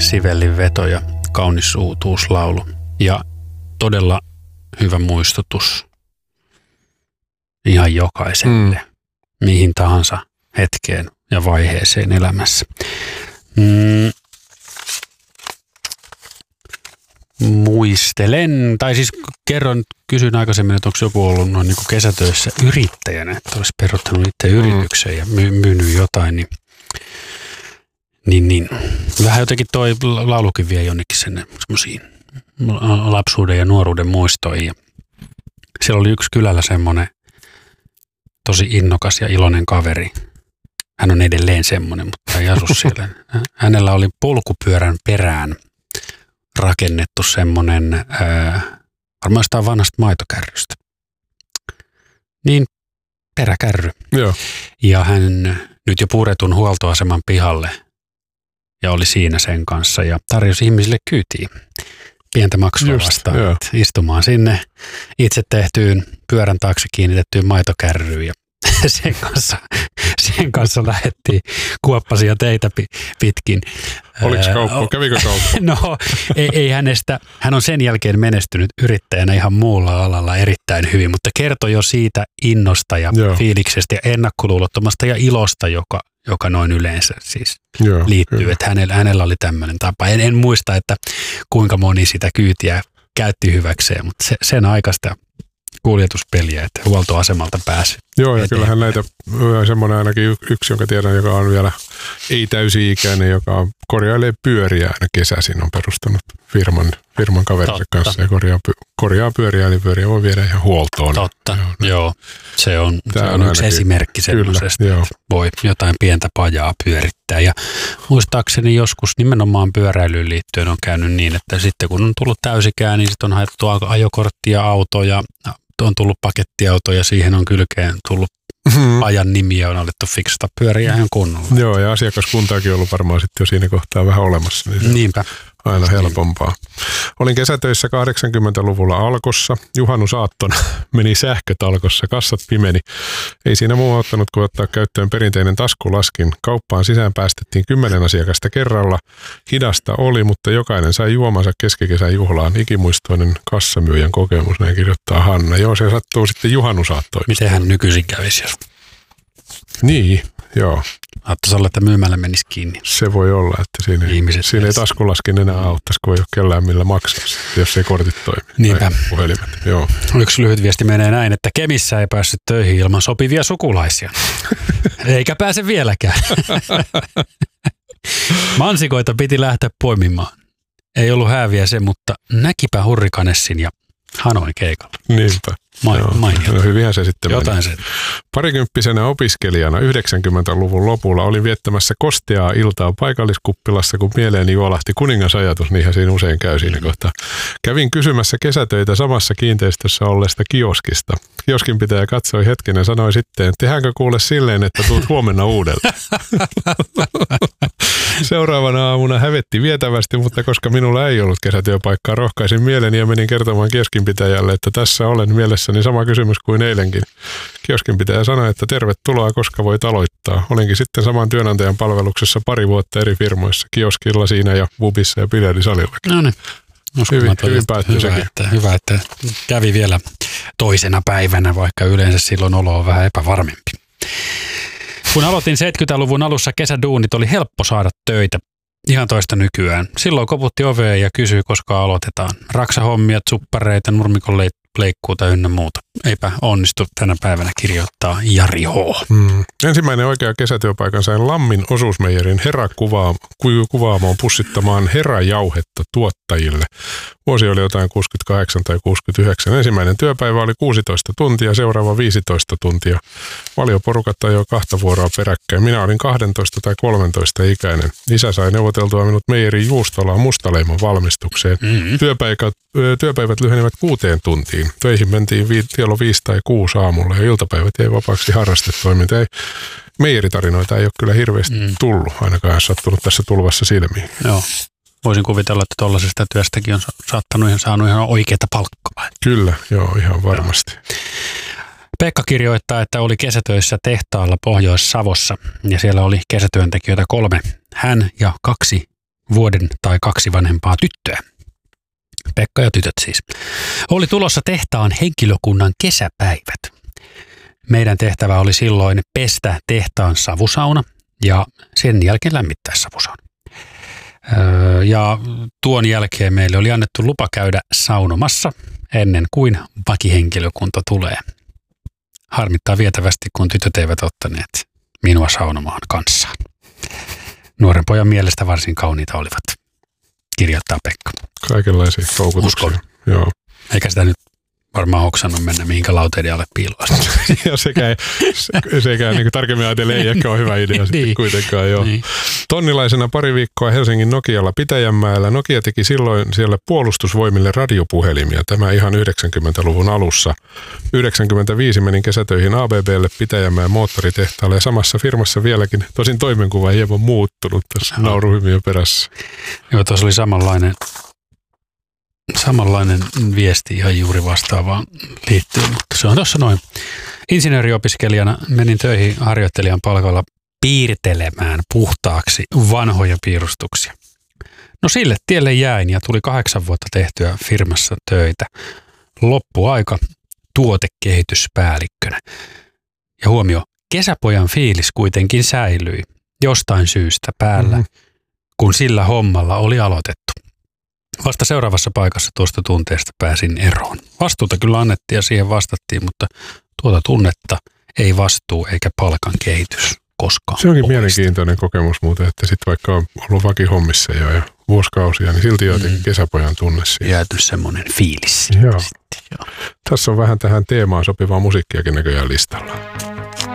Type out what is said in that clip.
Sivellin veto ja kaunis uutuuslaulu. Ja todella hyvä muistutus ihan jokaiselle, mihin tahansa hetkeen ja vaiheeseen elämässä. Muistelen, tai siis kysyin aikaisemmin, että onko joku ollut noin niin kuin kesätöissä yrittäjänä, että olisi peruttanut itse yrityksen ja myynyt jotain, niin vähän jotenkin toi laulukin vie jonnekin sinne semmoisiin lapsuuden ja nuoruuden muistoihin. Ja siellä oli yksi kylällä semmoinen tosi innokas ja iloinen kaveri. Hän on edelleen semmoinen, mutta ei asu siellä. Hänellä oli polkupyörän perään rakennettu semmoinen, varmaan jostain vanhasta maitokärrystä. Niin, peräkärry. Joo. Ja hän nyt jo puretun huoltoaseman pihalle ja oli siinä sen kanssa ja tarjosi ihmisille kyytiä. Pientä maksua vastaan, istumaan sinne itse tehtyyn pyörän taakse kiinnitettyyn maitokärryyn ja sen kanssa lähdettiin kuoppasia teitä pitkin. Oliko kauppa? Kävikö kauppa? No, ei hänestä. Hän on sen jälkeen menestynyt yrittäjänä ihan muulla alalla erittäin hyvin, mutta kertoi jo siitä innosta ja fiiliksestä ja ennakkoluulottomasta ja ilosta, joka noin yleensä siis liittyy. Että hänellä oli tämmöinen tapa. En muista, että kuinka moni sitä kyytiä käytti hyväkseen, mutta sen aikaista kuljetuspeliä, että huoltoasemalta pääsi. Joo, ja kyllähän näitä, semmoinen ainakin yksi, jonka tiedän, joka on vielä ei täysi-ikäinen, joka korjailee pyöriä aina kesäisin, on perustanut firman kaverinsa kanssa ja korjaa pyöriä, niin pyöriä voi viedä ihan huoltoon. Totta, joo. Se on yksi esimerkki sellaisesta, että voi jotain pientä pajaa pyörittää. Ja muistaakseni joskus nimenomaan pyöräilyyn liittyen on käynyt niin, että sitten kun on tullut täysikään, niin sitten on haettu ajokorttia, autoja, on tullut pakettiauto ja siihen on kylkeen tullut ajan nimi ja on alettu fiksata pyöriä ihan kunnolla. Joo, ja asiakaskuntaakin on ollut varmaan sitten jo siinä kohtaa vähän olemassa. Niin niinpä. Aina helpompaa. Olin kesätöissä 80-luvulla Alkossa. Juhannusaattona meni sähköt Alkossa, kassat pimeni. Ei siinä muu auttanut kuin ottaa käyttöön perinteinen taskulaskin. Kauppaan sisään päästettiin 10 asiakasta kerralla. Hidasta oli, mutta jokainen sai juomansa keskikesän juhlaan. Ikimuistoinen kassamyyjän kokemus, näin kirjoittaa Hanna. Joo, se sattuu sitten juhannusaattoon. Miten hän nykyisin kävisi? Niin, joo. Aattoisi olla, että myymällä menisi kiinni. Se voi olla, että siinä ei taskulaskin enää auttaisi, kun ei ole kellään millä maksaa, jos ei kortit toimi. Niinpä. Puhelimet, joo. Yksi lyhyt viesti menee näin, että Kemissä ei päässyt töihin ilman sopivia sukulaisia. Eikä pääse vieläkään. Mansikoita piti lähteä poimimaan. Ei ollut hääviä se, mutta näkipä Hurrikanessin ja Hanoin keikalla. Niinpä. Mainiota. Hyvinhän se sitten jotain sen. Parikymppisenä opiskelijana 90-luvun lopulla olin viettämässä kosteaa iltaa paikalliskuppilassa, kun mieleeni juolahti kuningasajatus, niinhän siinä usein käy siinä kohtaa. Kävin kysymässä kesätöitä samassa kiinteistössä olleesta kioskista. Kioskinpitäjä katsoi hetken ja sanoi sitten, tehdäänkö kuule silleen, että tuut huomenna uudelta. Seuraavana aamuna hävetti vietävästi, mutta koska minulla ei ollut kesätyöpaikkaa, rohkaisin mieleni ja menin kertomaan kioskinpitäjälle, että tässä olen mielessäni sama kysymys kuin eilenkin. Kioskinpitäjä sanoi, että tervetuloa, koska voit aloittaa. Olinkin sitten saman työnantajan palveluksessa 2 vuotta eri firmoissa, kioskilla siinä ja Vubissa ja biljardisalillakin. No niin. Hyvin päättyi sekin. Hyvä, että kävi vielä toisena päivänä, vaikka yleensä silloin olo on vähän epävarmempi. Kun aloitin 70-luvun alussa kesäduunit, oli helppo saada töitä. Ihan toista nykyään. Silloin koputti oveen ja kysyi, koska aloitetaan. Raksahommia, suppareita, nurmikon leikkuuta ynnä muuta. Eipä onnistu tänä päivänä, kirjoittaa Jari H. Ensimmäinen oikea kesätyöpaikan sain Lammin osuusmeijerin Hera-kuvaamoon pussittamaan Hera-jauhetta tuottajille. Vuosi oli jotain 68 tai 69. Ensimmäinen työpäivä oli 16 tuntia, seuraava 15 tuntia. Valioporukat ajoi 2 vuoroa peräkkäin. Minä olin 12 tai 13 ikäinen. Isä sai neuvoteltua minut meijerin juustolaan mustaleimon valmistukseen. Työpäivät lyhenivät 6 tuntiin. Töihin mentiin kello 5 tai 6 aamulla ja iltapäivät jäi vapaaksi harrastetoiminta. Meijeritarinoita ei ole kyllä hirveästi tullut, ainakaan sattunut tässä tulvassa silmiin. Joo. Voisin kuvitella, että tuollaisesta työstäkin on saanut ihan oikeata palkkaa. Kyllä, joo, ihan varmasti. Pekka kirjoittaa, että oli kesätöissä tehtaalla Pohjois-Savossa ja siellä oli kesätyöntekijöitä 3. Hän ja 2 vuoden tai 2 vanhempaa tyttöä. Pekka ja tytöt siis. Oli tulossa tehtaan henkilökunnan kesäpäivät. Meidän tehtävä oli silloin pestä tehtaan savusauna ja sen jälkeen lämmittää savusauna. Ja tuon jälkeen meille oli annettu lupa käydä saunomassa ennen kuin vakihenkilökunta tulee. Harmittaa vietävästi, kun tytöt eivät ottaneet minua saunomaan kanssaan. Nuoren pojan mielestä varsin kauniita olivat, kirjoittaa Pekka. Kaikenlaisia koukutuksia. Uskon. Joo. Eikä sitä nyt varmaan hoksannut mennä mihinkä lauteiden alle piiloon. Ja sekään niin tarkemmin ajatellen ei ehkä ole hyvä idea niin. sitten kuitenkaan. Joo. Niin. Tonnilaisena pari viikkoa Helsingin Nokialla Pitäjänmäellä. Nokia teki silloin siellä puolustusvoimille radiopuhelimia. Tämä ihan 90-luvun alussa. 95 menin kesätöihin ABBlle Pitäjänmäen moottoritehtaalle ja samassa firmassa vieläkin. Tosin toimenkuva ei hieman muuttunut tässä nauruhymiön perässä. Joo, tuossa oli samanlainen viesti ihan juuri vastaavaan liittyy, mutta se on tuossa noin. Insinööriopiskelijana menin töihin harjoittelijan palkalla piirtelemään puhtaaksi vanhoja piirustuksia. No sille tielle jäin ja tuli 8 vuotta tehtyä firmassa töitä. Loppuaika tuotekehityspäällikkönä. Ja huomio, kesäpojan fiilis kuitenkin säilyi jostain syystä päällä, kun sillä hommalla oli aloitettu. Vasta seuraavassa paikassa tuosta tunteesta pääsin eroon. Vastuuta kyllä annettiin ja siihen vastattiin, mutta tuota tunnetta ei vastuu eikä palkan kehitys koskaan. Se onkin mielenkiintoinen kokemus muuten, että sitten vaikka on ollut vakihommissa jo ja vuosikausia, niin silti jotenkin kesäpojan tunne siihen. Jääty semmoinen fiilis. Joo. Tässä on vähän tähän teemaan sopivaa musiikkiakin näköjään listalla.